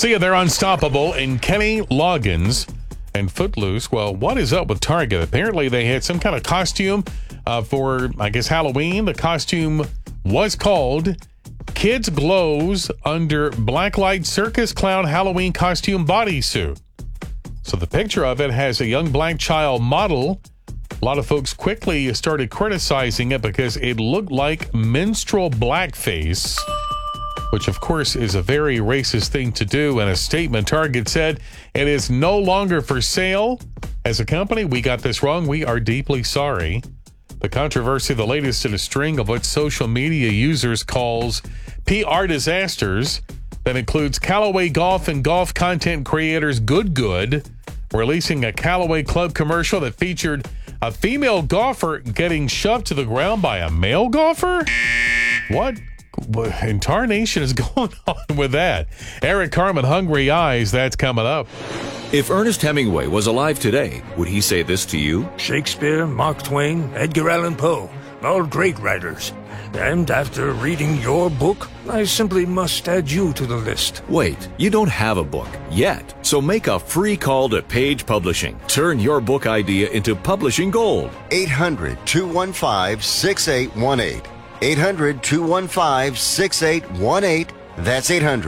See, they're unstoppable. And Kenny Loggins and Footloose. Well, what is up with Target? Apparently, they had some kind of costume for, I guess, Halloween. The costume was called Kids Glows Under Blacklight Circus Clown Halloween Costume Bodysuit. So the picture of it has a young black child model. A lot of folks quickly started criticizing it because it looked like minstrel blackface, which of course is a very racist thing to do. In a statement, Target said it is no longer for sale. As a company, we got this wrong. We are deeply sorry. The controversy, the latest in a string of what social media users calls PR disasters that includes Callaway Golf and golf content creators Good releasing a Callaway Club commercial that featured a female golfer getting shoved to the ground by a male golfer? What in tarnation is going on with that? Eric Carmen, Hungry Eyes, that's coming up. If Ernest Hemingway was alive today, would he say this to you? Shakespeare, Mark Twain, Edgar Allan Poe, all great writers. And after reading your book, I simply must add you to the list. Wait, you don't have a book yet. So make a free call to Page Publishing. Turn your book idea into publishing gold. 800-215-6818. 800-215-6818. That's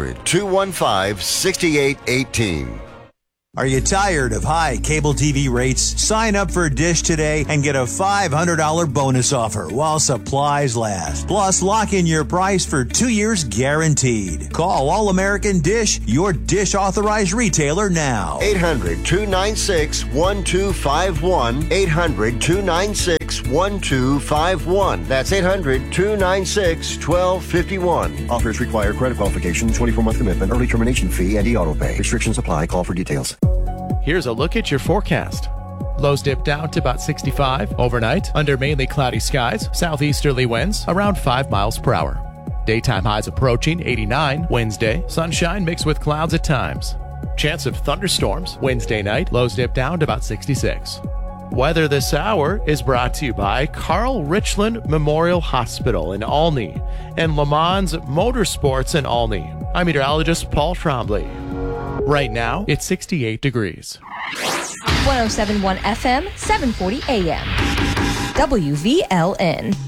800-215-6818. Are you tired of high cable TV rates? Sign up for Dish today and get a $500 bonus offer while supplies last. Plus, lock in your price for 2 years guaranteed. Call All American Dish, your Dish authorized retailer now. 800-296-1251. 800-296-1251. That's 800-296-1251. Offers require credit qualification, 24-month commitment, early termination fee, and e-auto pay. Restrictions apply. Call for details. Here's a look at your forecast. Lows dip down to about 65 overnight under mainly cloudy skies, southeasterly winds around 5 miles per hour. Daytime highs approaching 89 Wednesday, sunshine mixed with clouds at times. Chance of thunderstorms Wednesday night, lows dip down to about 66. Weather this hour is brought to you by Carl Richland Memorial Hospital in Olney and Le Mans Motorsports in Olney. I'm meteorologist Paul Trombley. Right now, it's 68 degrees. 107.1 FM, 740 AM. WVLN.